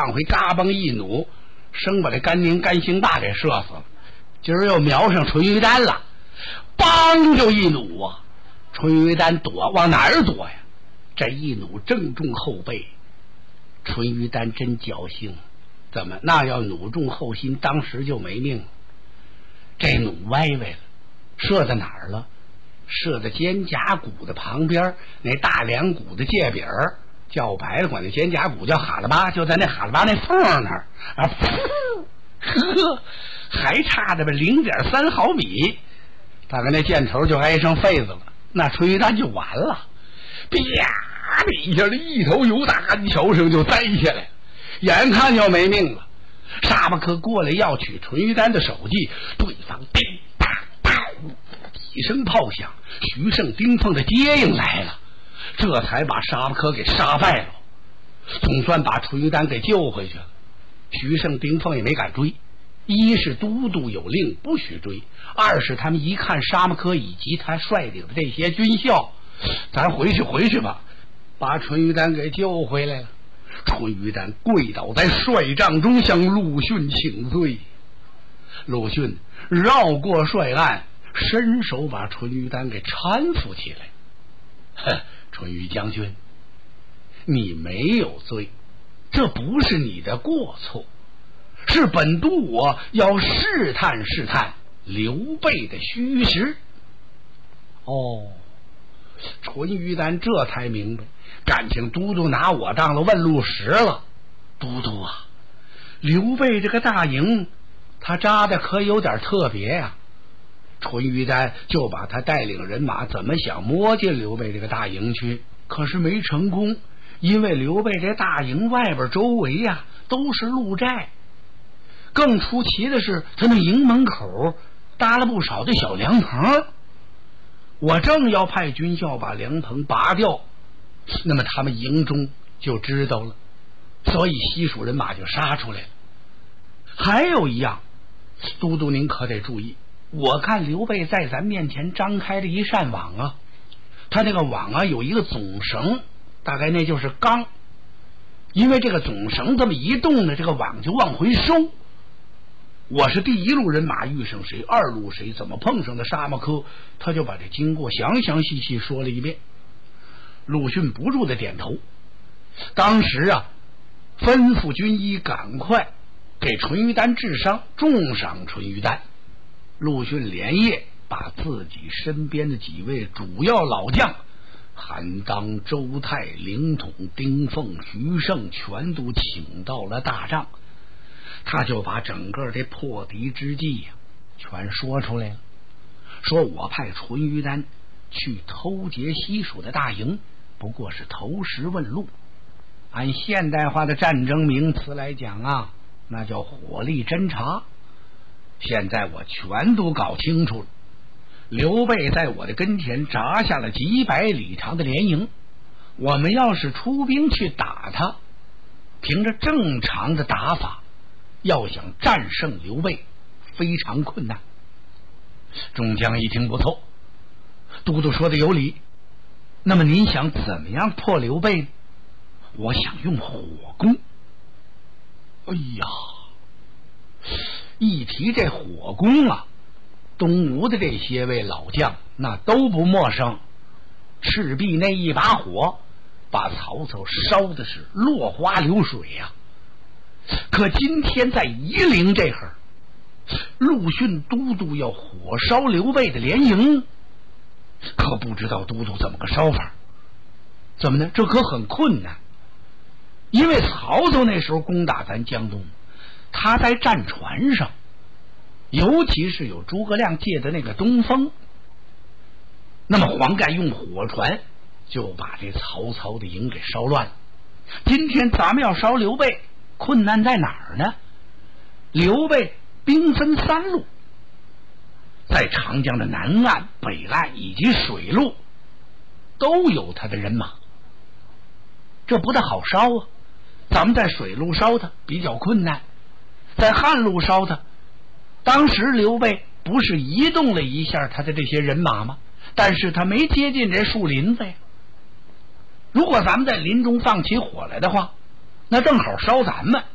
上回嘎嘣一弩，生把这甘宁甘兴大给射死了。今儿又瞄上淳于丹了，梆就一弩啊！淳于丹躲，往哪儿躲呀？这一弩正中后背。淳于丹真侥幸，怎么那要弩中后心，当时就没命了。这弩歪歪了，射在哪儿了？射在肩胛骨的旁边，那大梁骨的界柄儿，叫白了管那肩胛骨叫哈喇巴，就在那哈喇巴那缝那儿啊，呵，还差着吧0.3毫米，大概那箭头就挨上肺子了，那淳于丹就完了，啪的一下，一头油大干桥声就栽下来，眼看就没命了。沙巴克过来要取淳于丹的首级，对方叮当当几声炮响，徐盛丁奉的接应来了，这才把沙巴克给杀败了，总算把淳于丹给救回去了。徐盛丁奉也没敢追，一是都督有令不许追，二是他们一看沙巴克以及他率领的这些军校，咱回去吧，把淳于丹给救回来了。淳于丹跪倒在帅帐中，向陆逊请罪。陆逊绕过帅案，伸手把淳于丹给搀扶起来。哼，淳于将军，你没有罪，这不是你的过错，是本督我要试探试探刘备的虚实。哦，淳于丹这才明白，感情都督拿我当了问路石了。都督啊，刘备这个大营他扎的可有点特别呀。淳于丹就把他带领人马怎么想摸进刘备这个大营去，可是没成功，因为刘备这大营外边周围呀都是鹿寨，更出奇的是他那营门口搭了不少的小凉棚，我正要派军校把凉棚拔掉，那么他们营中就知道了，所以西蜀人马就杀出来了。还有一样，都督您可得注意，我看刘备在咱面前张开了一扇网啊，他那个网啊有一个总绳，大概那就是钢，因为这个总绳这么一动呢，这个网就往回收。我是第一路人马遇上谁，二路谁怎么碰上的沙漠科，他就把这经过详详细细说了一遍。陆逊不住的点头，当时啊吩咐军医赶快给淳于丹治伤，重赏淳于丹。陆逊连夜把自己身边的几位主要老将韩当、周泰、凌统、丁奉、徐盛全都请到了大帐，他就把整个这破敌之计呀全说出来了，说我派淳于丹去偷劫西蜀的大营，不过是投石问路，按现代化的战争名词来讲啊，那叫火力侦察。现在我全都搞清楚了，刘备在我的跟前扎下了几百里长的连营，我们要是出兵去打他，凭着正常的打法要想战胜刘备非常困难。众将一听不错，都督说的有理，那么您想怎么样破刘备？我想用火攻。哎呀，一提这火攻啊，东吴的这些位老将那都不陌生。赤壁那一把火把曹操烧的是落花流水呀，可今天在夷陵这会儿，陆逊都督要火烧刘备的连营，可不知道都督怎么个烧法。怎么呢？这可很困难，因为曹操那时候攻打咱江东，他在战船上，尤其是有诸葛亮借的那个东风，那么黄盖用火船就把这曹操的营给烧乱了。今天咱们要烧刘备，困难在哪儿呢？刘备兵分三路，在长江的南岸、北岸以及水路都有他的人马，这不大好烧啊。咱们在水路烧他比较困难，在汉路烧他，当时刘备不是移动了一下他的这些人马吗？但是他没接近这树林子呀。如果咱们在林中放起火来的话，那正好烧咱们。